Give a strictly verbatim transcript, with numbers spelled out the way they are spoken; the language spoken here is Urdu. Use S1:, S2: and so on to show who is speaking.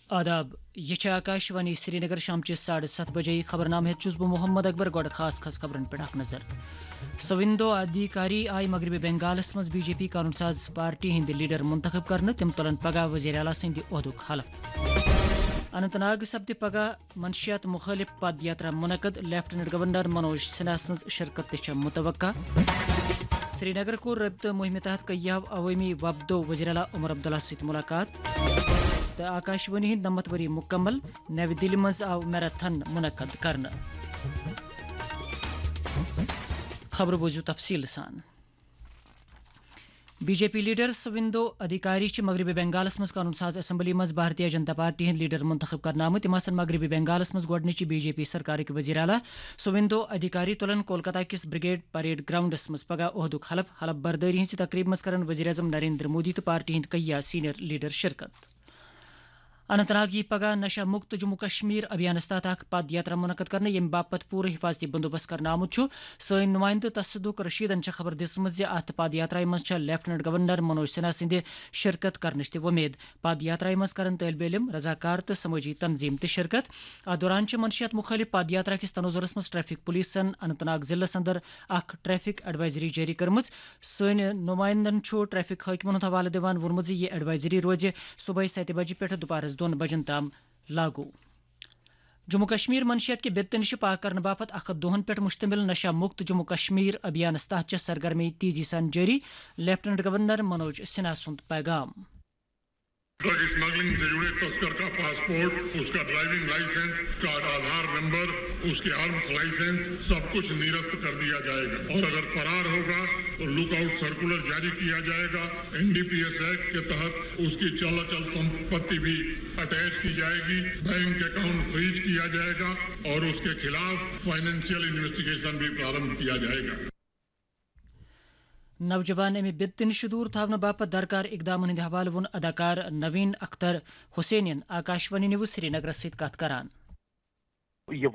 S1: آداب یہ آکاشوانی سری نگر شام چہ ساڑھے ست بجے خبر نامہ چھس بہ محمد اکبر گوڑ خاص خاص خبرن پہ اخ نظر سویندو ادھیکاری آئی مغربی بنگالس مز بی جے پی قانون ساز پارٹی ہند لیڈر منتخب کرنے تم تلن پگہ وزیر اعلیٰ سند عہدک حلف اننت ناگ سپد پگہ منشیات مخالف پد یاترا منعقد لیفٹنٹ گورنر منوج سنہا سن شرکت تہ متوقع سری نگر کو رابطہ مہم تحت کیاو عوامی وفدو وزیر اعلیٰ عمر عبداللہ ست ملاقات تو آکاشوانی ہند نمت وری مکمل نو دلی مز آو میراتھن منعقد کرنا خبر بوزو تفصیل سان B J P leader Suvendu ادھیکاری مغربی بنگالس مز قانون ساز اسمبلی مز بھارتیہ جنتا پارٹی ہند لیڈر منتخب کرنا آمت تم آسن مغربی بنگالس مز گۄڈنچ بی جے پی سرکارک وزیر اعلیٰ سویندو ادھیکاری تلن کولکتہ کس بریگیڈ پریڈ گراؤنڈس مز پگہ عہدک حلف حلف برداری ہز تقریب مز کرن وزیر اعظم نریندر مودی تو پارٹی ہند کیا سینئر لیڈر شرکت اننت ناگ پگہ نشہ مکت جموں کشمیر ابھیانس تحت اخ پد یاترا منعقد کرنے یم باپت پورے حفاظتی بندوبست کرنا آمت سن نمائندہ تصدق رشیدن خبر دژمژ زِ اتھ پد یاترا مز لیفٹنٹ گورنر منوج سنہا سند شرکت کرنچ تہ ومید پد یاترا مز کرن طالب علم رضاکار تو سماجی تنظیم تہ شرکت اتھ دوران منشیات مخالف پد یاترا کس تناظرس مز ٹریفک پولیسن اننت ناگ ضلع اندر اخ ٹریفک ایڈوائزری جاری کرمژ سن نمائندن ٹریفک حاکمن ہند حوالہ دِوان وونمت زِ یہ ایڈوائزری روزِ صبح ستہ بجہ پٮ۪ٹھ دُپہرس دون بجن تام لاگو جموں کشمیر منشیات کے بت نش پاک کرنے باپت اخ دہن پہ مشتمل نشہ مکت جموں کشمیر ابھیانس تحت سرگرمی تیزی سان جاری لیفٹنٹ گورنر منوج سنہا سند پیغام
S2: ڈرگ اسمگلنگ سے جڑے تسکر کا پاسپورٹ اس کا ڈرائیونگ لائسنس کا آدھار نمبر اس کے آرمز لائسنس سب کچھ نیرست کر دیا جائے گا اور اگر فرار ہوگا تو لک آؤٹ سرکولر جاری کیا جائے گا N D P S act کے تحت اس کی چل اچل سمپتی بھی اٹیچ کی جائے گی بینک اکاؤنٹ فریز کیا جائے گا اور اس کے خلاف فائنینشیل انویسٹیگیشن بھی پرارمبھ کیا جائے گا
S1: نوجوان امہ بت نش دور تھونہ باپت درکار اقدام ہند حوالہ وون اداکار نوین اختر حسینین آکاشوانی نیوز سری نگر ست کت کران